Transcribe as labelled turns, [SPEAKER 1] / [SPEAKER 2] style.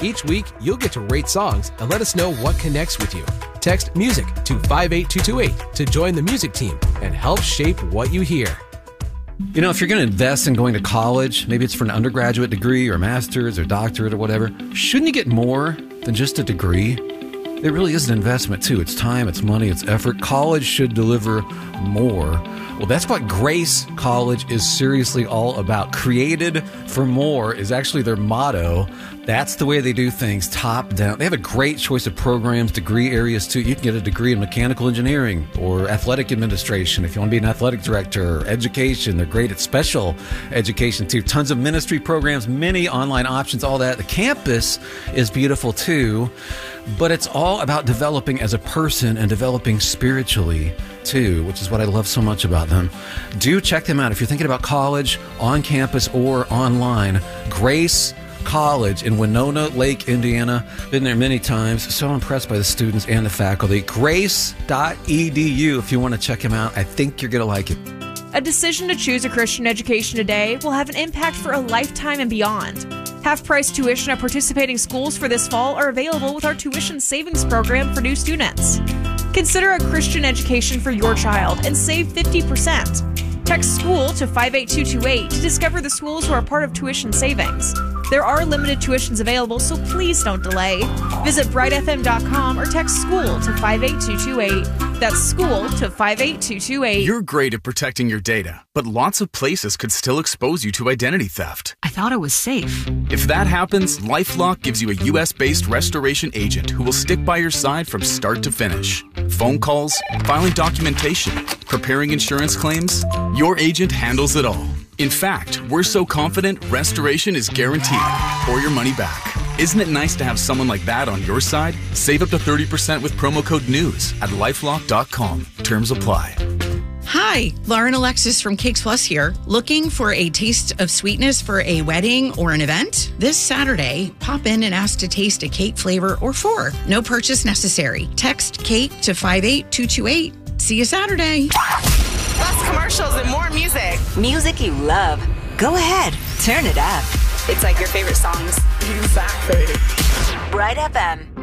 [SPEAKER 1] Each week, you'll get to rate songs and let us know what connects with you. Text MUSIC to 58228 to join the music team and help shape what you hear.
[SPEAKER 2] You know, if you're going to invest in going to college, maybe it's for an undergraduate degree or master's or doctorate or whatever, shouldn't you get more than just a degree? It really is an investment, too. It's time, it's money, it's effort. College should deliver more. Well, that's what Grace College is seriously all about. Created for more is actually their motto. That's the way they do things, top down. They have a great choice of programs, degree areas, too. You can get a degree in mechanical engineering or athletic administration if you want to be an athletic director, or education. They're great at special education, too. Tons of ministry programs, many online options, all that. The campus is beautiful, too. But it's all about developing as a person and developing spiritually, too, which is what I love so much about them. Do check them out if you're thinking about college, on campus or online. Grace College in Winona Lake, Indiana. Been there many times. So impressed by the students and the faculty. Grace.edu if you want to check them out. I think you're going to like it.
[SPEAKER 3] A decision to choose a Christian education today will have an impact for a lifetime and beyond. Half-price tuition at participating schools for this fall are available with our tuition savings program for new students. Consider a Christian education for your child and save 50%. Text SCHOOL to 58228 to discover the schools who are part of tuition savings. There are limited tuitions available, so please don't delay. Visit brightfm.com or text SCHOOL to 58228. That's SCHOOL to 58228.
[SPEAKER 4] You're great at protecting your data, but lots of places could still expose you to identity theft.
[SPEAKER 5] I thought it was safe.
[SPEAKER 4] If that happens, LifeLock gives you a U.S.-based restoration agent who will stick by your side from start to finish. Phone calls, filing documentation, preparing insurance claims, your agent handles it all. In fact, we're so confident restoration is guaranteed or your money back. Isn't it nice to have someone like that on your side? Save up to 30% with promo code NEWS at lifelock.com. Terms apply.
[SPEAKER 5] Hi, Lauren Alexis from Cakes Plus here. Looking for a taste of sweetness for a wedding or an event? This Saturday, pop in and ask to taste a cake flavor or four. No purchase necessary. Text CAKE to 58228. See you Saturday.
[SPEAKER 6] Less commercials and more music.
[SPEAKER 7] Music you love. Go ahead, turn it up.
[SPEAKER 6] It's like your favorite songs. Exactly.
[SPEAKER 7] Bright FM.